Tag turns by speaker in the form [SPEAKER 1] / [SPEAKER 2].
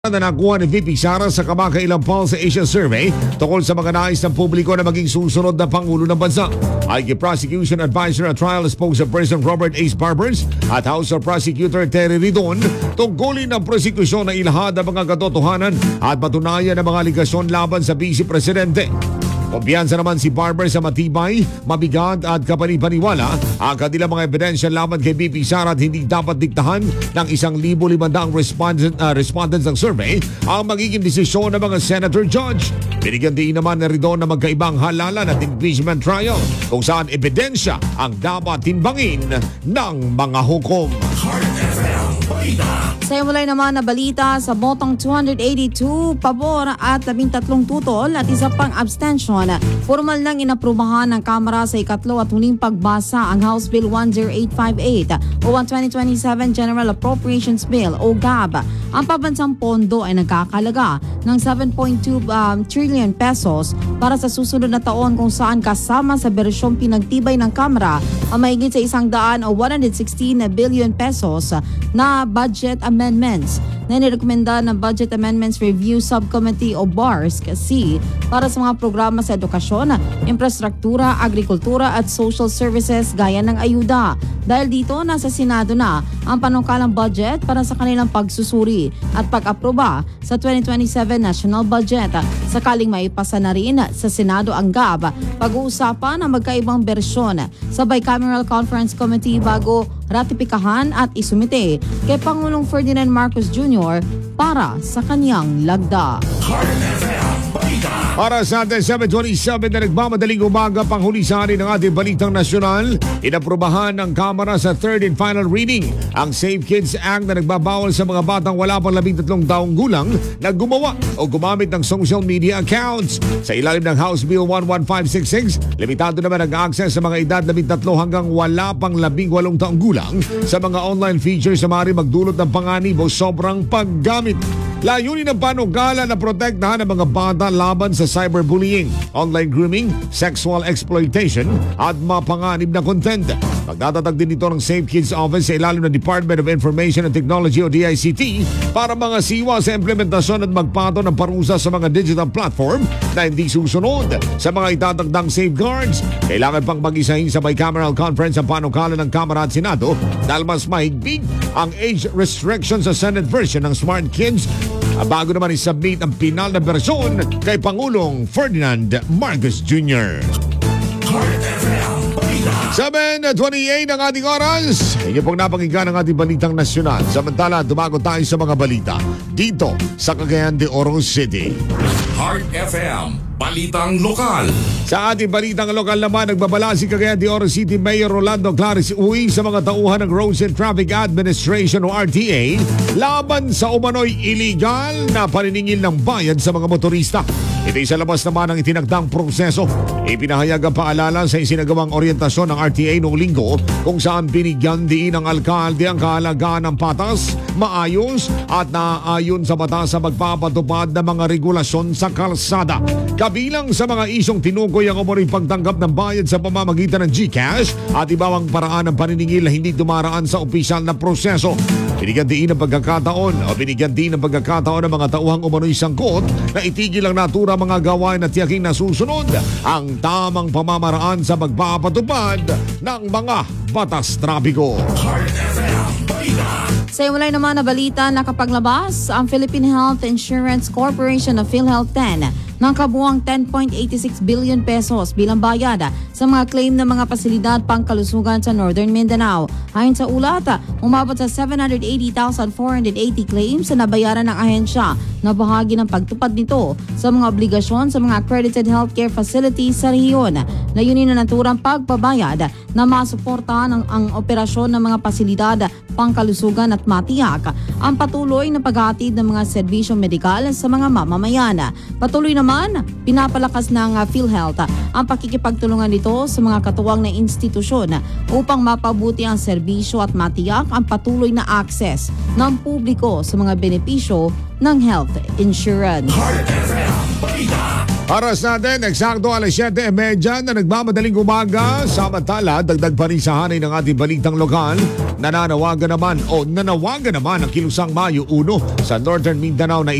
[SPEAKER 1] Na nakuha ni VP Sara sa kamakailang Pulse Asia Survey tungkol sa mga nais ng publiko na maging susunod na Pangulo ng Bansa. Ay kay Prosecution Advisor at Trial Spokesperson Robert Ace Barbers at House of Prosecutor Terry Ridon tungkulin ng prosekusyon na ilahad ang mga katotohanan at patunayan ang mga aligasyon laban sa Vice Presidente. Kumpiyansa naman si Barber sa matibay, mabigat at kapanipaniwala ang kanilang mga ebidensya laban kay VP Sara at hindi dapat diktahan ng 1,500 respondents ng survey ang magiging desisyon ng mga senator judge. Binigyan din naman ni Ridon na magkaibang halalan at impeachment trial kung saan ebidensya ang dapat timbangin ng mga hukom.
[SPEAKER 2] Sa imulay naman na balita, sa botong 282 pabor at 13 tutol at isa pang abstention, formal nang inaprubahan ng Kamara sa ikatlo at huling pagbasa ang House Bill 10858 o 2027 General Appropriations Bill o GAB. Ang pabansang pondo ay nagkakalaga ng 7.2 trillion pesos para sa susunod na taon kung saan kasama sa bersyong pinagtibay ng Kamara ang mahigit sa 100 o 116 billion pesos na budget amendments na nirekomenda ng Budget Amendments Review Subcommittee o BARSC para sa mga programa sa edukasyon, infrastruktura, agrikultura at social services gaya ng ayuda. Dahil dito, nasa Senado na ang panukalang budget para sa kanilang pagsusuri at pag-aproba sa 2027 National Budget. Sakaling maipasa na rin sa Senado ang GAB, pag-uusapan ang magkaibang bersyon sa Bicameral Conference Committee bago ratipikahan at isumite kay Pangulong Ferdinand Marcos Jr. para sa kanyang lagda.
[SPEAKER 1] Para sa ating 727 na nagmamadaling umaga panghulisanin ng ating balitang nasyonal, inaprubahan ng Kamara sa third and final reading ang Save Kids Act na nagbabawal sa mga batang wala pang 13 taong gulang na gumawa o gumamit ng social media accounts. Sa ilalim ng House Bill 11566, limitado naman ang access sa mga edad 13 hanggang wala pang 18 taong gulang sa mga online features na maaari magdulot ng panganib o sobrang paggamit. Layunin ng panukala na protektahan ang mga bata laban sa cyberbullying, online grooming, sexual exploitation at mapanganib na content. Magtatatag din ito ng Save Kids Office sa ilalim ng Department of Information and Technology o DICT para mga siwa sa implementasyon at magpato ng parusa sa mga digital platform na hindi susunod sa mga itatagdang safeguards. Kailangan pang mag-isahin sa Bicameral Conference ang panukala ng Kamara at Senado dahil mas mahigpit ang age restriction sa Senate version ng Smart Kids bago naman isubmit ang pinal na bersyon kay Pangulong Ferdinand Marcos Jr. 7:28 ang ating oras. Inyo pong napakinggan ang ating balitang nasyonal. Samantala, tumago tayo sa mga balita dito sa Cagayan de Oro City.
[SPEAKER 3] Heart FM, Balitang Lokal.
[SPEAKER 1] Sa ating balitang lokal naman, nagbabala si Cagayan de Oro City Mayor Rolando Claris Uy sa mga tauhan ng Roads and Traffic Administration o RTA laban sa umano'y illegal na paniningil ng bayad sa mga motorista. Ito'y sa labas naman ng itinagdang proseso. Ipinahayag ang paalala sa isinagawang orientasyon ng RTA noong linggo kung saan binigyan din ng alkalde ang kahalagaan ng patas, maayos at naaayon sa batas sa magpapatupad ng mga regulasyon sa kalsada. Kabilang sa mga isyong tinukoy ang umano'y pagtanggap ng bayad sa pamamagitan ng GCash at ibang paraan ng paniningil na hindi dumaraan sa opisyal na proseso. Binigyan din ng pagkakataon ng mga tauhang umano'y sangkot na itigil ang natura mga gawain at tiyaking nasusunod ang tamang pamamaraan sa magpapatupad ng mga batas trapiko.
[SPEAKER 2] Sa imulay naman na balita, nakapaglabas ang Philippine Health Insurance Corporation o PhilHealth 10 ng kabuuang 10.86 billion pesos bilang bayad sa mga claim ng mga pasilidad pangkalusugan sa Northern Mindanao. Ayon sa ulat, umabot sa 780,480 claims na nabayaran ng ahensya na bahagi ng pagtupad nito sa mga obligasyon sa mga accredited healthcare facilities sa rehiyon. Layunin na naturang pagpabayad na masuportahan ang operasyon ng mga pasilidad pangkalusugan at matiyak ang patuloy na paghatid ng mga serbisyong medikal sa mga mamamayan. Patuloy naman, pinapalakas ng PhilHealth ang pakikipagtulungan nito sa mga katuwang na institusyon upang mapabuti ang serbisyo at matiyak ang patuloy na access ng publiko sa mga benepisyo ng health insurance.
[SPEAKER 3] balita.
[SPEAKER 1] Oras natin, eksakto alas 7:30 na nagmamadaling umaga. Samantala, dagdag pa rin sa hanay ng ating balitang lokal. Nanawagan naman ang Kilusang Mayo 1 sa Northern Mindanao na